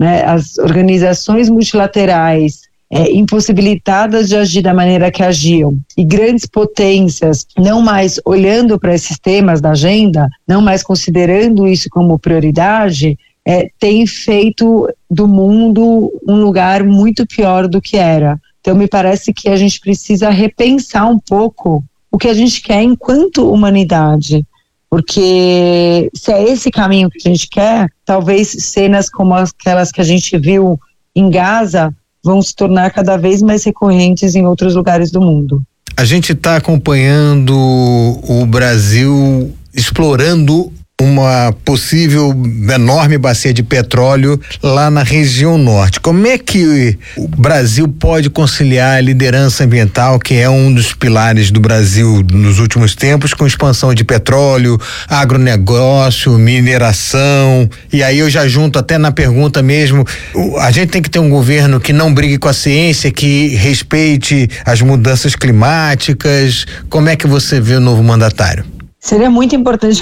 né, as organizações multilaterais é, impossibilitadas de agir da maneira que agiam, e grandes potências não mais olhando para esses temas da agenda, não mais considerando isso como prioridade, é, tem feito do mundo um lugar muito pior do que era. Então me parece que a gente precisa repensar um pouco o que a gente quer enquanto humanidade, porque se é esse caminho que a gente quer, talvez cenas como aquelas que a gente viu em Gaza vão se tornar cada vez mais recorrentes em outros lugares do mundo. A gente está acompanhando o Brasil explorando uma possível enorme bacia de petróleo lá na região norte. Como é que o Brasil pode conciliar a liderança ambiental, que é um dos pilares do Brasil nos últimos tempos, com expansão de petróleo, agronegócio, mineração? E aí eu já junto até na pergunta mesmo, a gente tem que ter um governo que não brigue com a ciência, que respeite as mudanças climáticas. Como é que você vê o novo mandatário? Seria muito importante